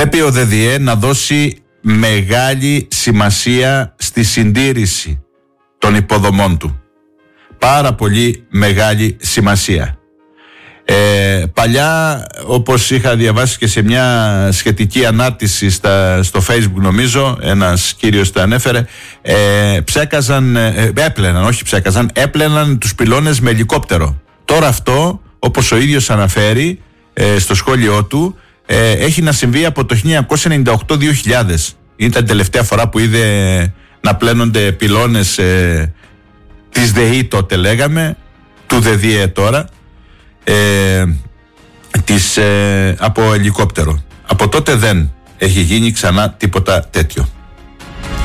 Πρέπει ο ΔΔΕ να δώσει μεγάλη σημασία στη συντήρηση των υποδομών του. Πάρα πολύ μεγάλη σημασία. Παλιά, όπως είχα διαβάσει και σε μια σχετική ανάρτηση στο Facebook, νομίζω ένας κύριος το ανέφερε, έπλαιναν τους πυλώνες με ελικόπτερο. Τώρα αυτό, όπως ο ίδιος αναφέρει στο σχόλιο του, έχει να συμβεί από το 1998-2000. Είναι τα τελευταία φορά που είδε να πλένονται πυλώνες της ΔΕΗ, τότε λέγαμε, του ΔΔΕ τώρα, από ελικόπτερο. Από τότε δεν έχει γίνει ξανά τίποτα τέτοιο.